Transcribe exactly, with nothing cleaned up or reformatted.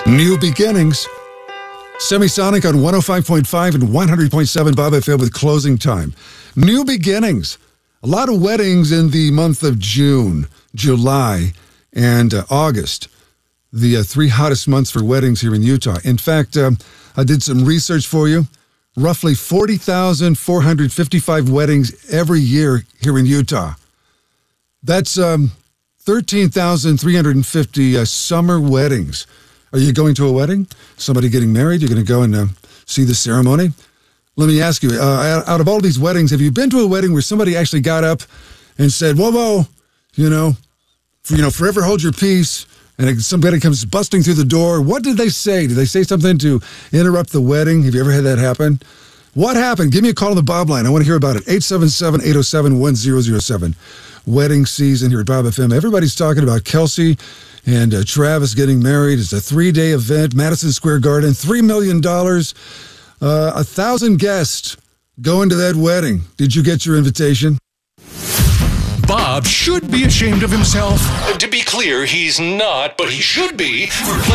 New beginnings. Semisonic on one oh five point five and one hundred point seven Bob F M with closing time. New beginnings. A lot of weddings in the month of June, July, and uh, August. The uh, three hottest months for weddings here in Utah. In fact, um, I did some research for you. Roughly forty thousand four hundred fifty-five weddings every year here in Utah. That's um, thirteen thousand three hundred fifty uh, summer weddings. Are you going to a wedding? Somebody getting married? You're going to go and uh, see the ceremony? Let me ask you, uh, out of all these weddings, have you been to a wedding where somebody actually got up and said, whoa, whoa, you know, for, you know, forever hold your peace, and somebody comes busting through the door? What did they say? Did they say something to interrupt the wedding? Have you ever had that happen? What happened? Give me a call on the Bob line. I want to hear about it. eight seven seven, eight oh seven, one oh oh seven. Wedding season here at Bob F M. Everybody's talking about Kelsey and uh, Travis getting married. It's a three-day event, Madison Square Garden, three million dollars, uh, a thousand guests going to that wedding. Did you get your invitation? Bob should be ashamed of himself. To be clear, he's not, but he should be.